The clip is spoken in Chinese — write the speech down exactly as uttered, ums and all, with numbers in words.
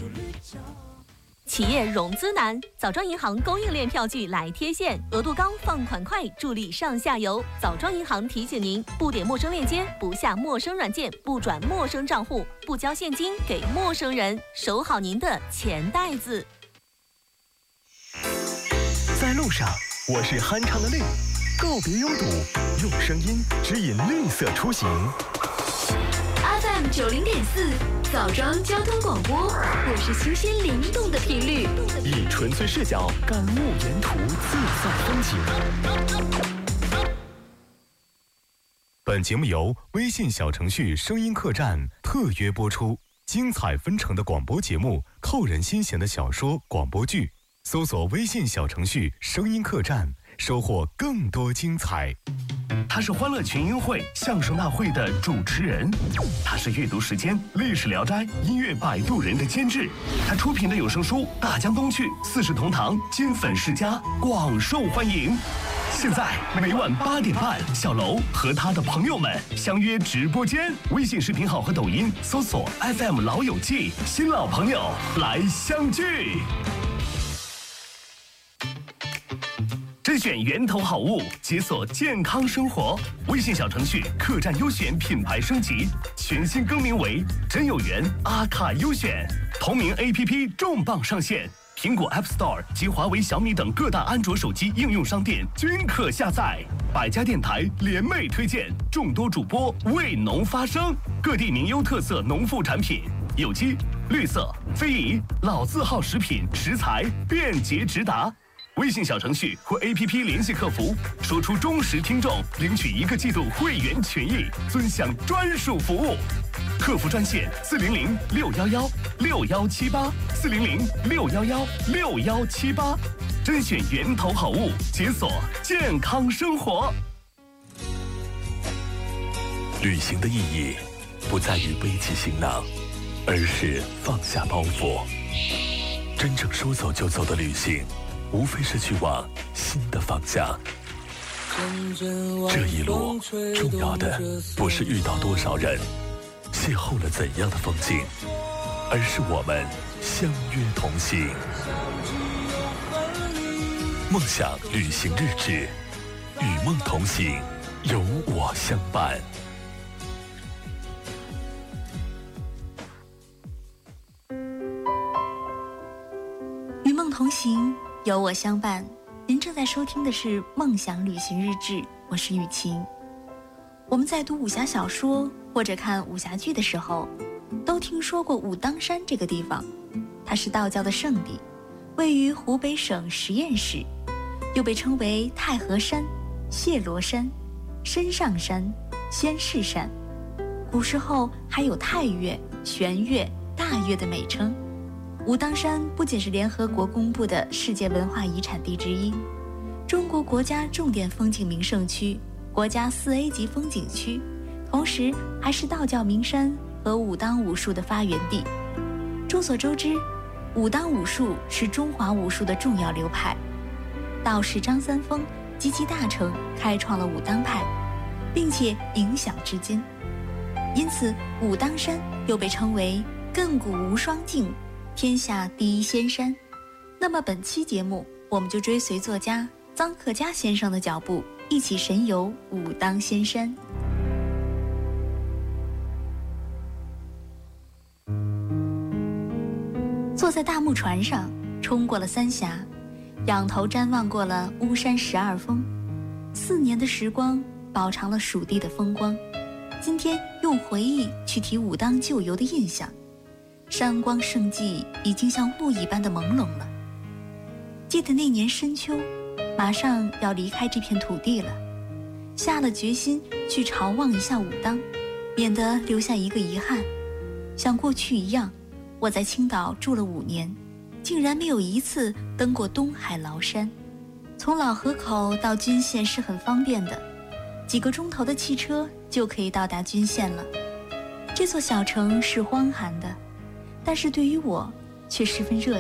企业融资难，枣庄银行供应链票据来贴现，额度高，放款快，助力上下游。枣庄银行提醒您：不点陌生链接，不下陌生软件，不转陌生账户，不交现金给陌生人，守好您的钱袋子。 在路上，我是酣畅的绿，告别拥堵，用声音指引绿色出行。 F M 九零点四，枣庄交通广播，我是新鲜灵动的频率， 以纯粹视角感悟沿途自在风景。本节目由微信小程序声音客栈特约播出，精彩纷呈的广播节目，扣人心弦的小说、广播剧，搜索微信小程序声音客栈，收获更多精彩。 他是欢乐群英会相声大会的主持人，他是阅读时间历史聊斋音乐摆渡人的监制，他出品的有声书《大江东去》四世同堂金粉世家广受欢迎。现在每晚八点半，小楼和他的朋友们相约直播间，微信视频号和抖音搜索 F M 老友记，新老朋友来相聚。甄选源头好物，解锁健康生活。微信小程序客栈优选品牌升级，全新更名为真有缘阿卡优选。同名 A P P 重磅上线，苹果 App Store 及华为、小米等各大安卓手机应用商店均可下载。百家电台联袂推荐，众多主播为农发声，各地名优特色农副产品，有机、绿色、非遗、老字号食品食材便捷直达。微信小程序或 A P P 联系客服，说出忠实听众，领取一个季度会员权益，尊享专属服务。客服专线四零零六幺幺六幺七八四零零六幺幺六幺七八，甄选源头好物，解锁健康生活。 旅行的意义不在于背起行囊，而是放下包袱。真正说走就走的旅行，无非是去往新的方向。这一路重要的不是遇到多少人，邂逅了怎样的风景，而是我们相约同行。梦想旅行日志，与梦同行，有我相伴。 与梦同行，有我相伴。您正在收听的是《梦想旅行日志》，我是雨晴。我们在读武侠小说或者看武侠剧的时候，都听说过武当山这个地方。它是道教的圣地，位于湖北省十堰市，又被称为太和山、谢罗山、申上山、仙士山。古时候还有太岳、玄岳、大岳的美称。武当山不仅是联合国公布的世界文化遗产地之一，中国国家重点风景名胜区、国家四 A 级风景区，同时还是道教名山和武当武术的发源地。众所周知，武当武术是中华武术的重要流派，道士张三丰及其大成开创了武当派，并且影响至今。因此武当山又被称为亘古无双境，天下第一仙山。那么本期节目，我们就追随作家臧克家先生的脚步，一起神游武当仙山。坐在大木船上，冲过了三峡，仰头瞻望过了巫山十二峰。四年的时光饱尝了蜀地的风光，今天用回忆去提武当旧游的印象。山光盛迹已经像雾一般的朦胧了。记得那年深秋，马上要离开这片土地了，下了决心去朝望一下武当，免得留下一个遗憾。像过去一样，我在青岛住了五年，竟然没有一次登过东海崂山。从老河口到均县是很方便的，几个钟头的汽车就可以到达均县了。这座小城是荒寒的，但是对于我却十分热